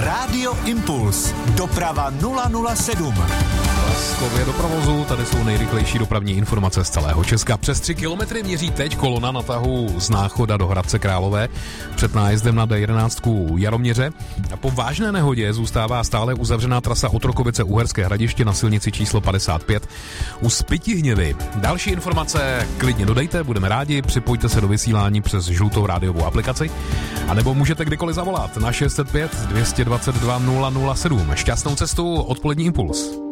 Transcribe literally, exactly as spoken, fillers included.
Rádio Impuls. Doprava nula nula sedm. Skově do provozu, tady jsou nejrychlejší dopravní informace z celého Česka. Přes tři kilometry měří teď kolona na tahu z Náchoda do Hradce Králové před nájezdem na D jedenáct Jaroměře. A po vážné nehodě zůstává stále uzavřená trasa Otrokovice Uherské Hradiště na silnici číslo padesát pět u Spytihněvy. Další informace klidně dodejte, budeme rádi, připojte se do vysílání přes žlutou rádiovou aplikaci, anebo můžete kdykoliv zavolat na šest set pět, dvě stě dvacet dva, nula nula sedm. Šťastnou cestu, odpolední Impuls.